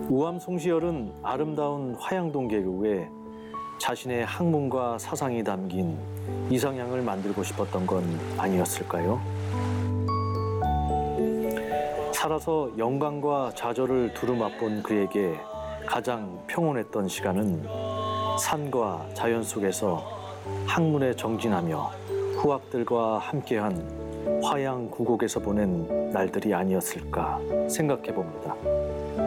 우암 송시열은 아름다운 화양동 계곡에 자신의 학문과 사상이 담긴 이상향을 만들고 싶었던 건 아니었을까요? 살아서 영광과 좌절을 두루 맛본 그에게 가장 평온했던 시간은 산과 자연 속에서 학문에 정진하며 후학들과 함께한 화양 구곡에서 보낸 날들이 아니었을까 생각해 봅니다.